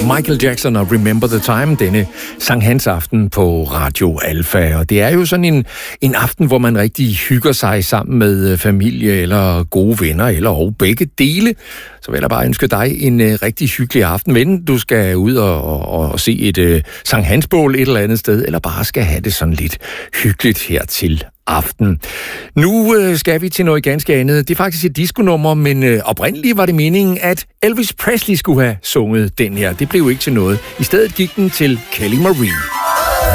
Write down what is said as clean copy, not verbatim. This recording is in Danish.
Michael Jackson og Remember the Time, denne Sankt-Hans-aften på Radio Alfa. Og det er jo sådan en aften, hvor man rigtig hygger sig sammen med familie eller gode venner, eller og begge dele. Så vil jeg bare ønske dig en rigtig hyggelig aften. Men du skal ud og se et Sankt-Hans-bål et eller andet sted, eller bare skal have det sådan lidt hyggeligt her til aften. Nu skal vi til noget ganske andet. Det er faktisk et disco-nummer, men oprindeligt var det meningen, at Elvis Presley skulle have sunget den her. Det blev ikke til noget. I stedet gik den til Kelly Marie.